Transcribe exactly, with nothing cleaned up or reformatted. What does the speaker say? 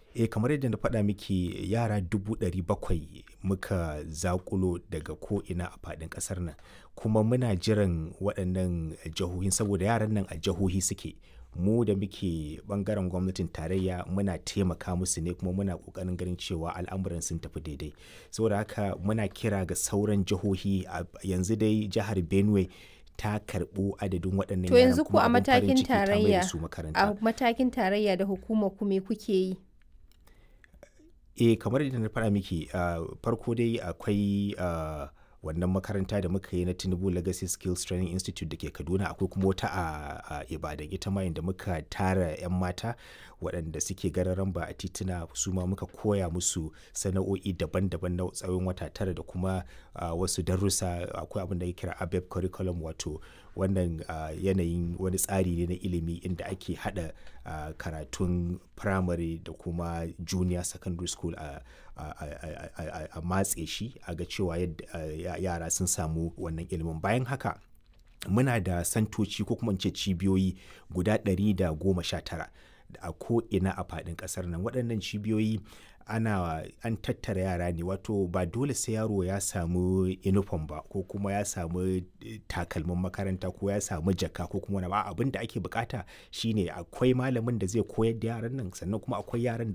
Eh, kamar yadda na faɗa miki yara dubu ɗari bakwai muka zaƙulo daga ko'ina a faɗin ƙasar nan. Kuma muna jiran waɗannan jihohin saboda yaran nan a jihohi suke. Mu da muke ɓangaren gwamnatin tarayya muna taimaka musu ne kuma muna ƙoƙarin ganin cewa al'amuran sun tafi daidai. Saboda haka muna kira ga sauran jihohi a yanzu dai jihar Benue ta karɓo adadin waɗannan To yaran yanzu ku kuma a abin farin matakin ciki ta mai da tarayya, su a makaranta. matakin tarayya da hukumar ku me kuke yi? Eh, kamar yadda na faɗa miki, ah, farko dai akwai, ah, wannan makaranta da muka yi na Tinubu Legacy Skills Training Institute da ke Kaduna. Akwai kuma wata a, a Ibadan ita ma inda muka tara 'yan mata waɗanda suke gararan ba a tituna su ma muka koya musu sana'o'i daban-daban na tsawon wata tara da kuma ah, wasu darussa. Akwai abin da ake kira A B E P curriculum, wato wannan ah, yanayin wani tsari ne na ilimi inda ake haɗa ah, karatun firamare da kuma junior secondary school a, a, a, a, a matse shi a ga cewa yadda yara sun samu wannan ilimin. Bayan haka muna da santoci ko kuma in ce cibiyoyi guda ɗari da goma sha tara a ko'ina a faɗin ƙasar nan. Waɗannan cibiyoyi ana an tattara yara ne, wato ba dole sai yaro ya samu uniform ba ko kuma ya samu takalmin makaranta ko ya samu jaka ko kuma wani abu. Abin da ake bukata shine akwai malamin da zai koyar da yaran nan, sannan kuma akwai yaran da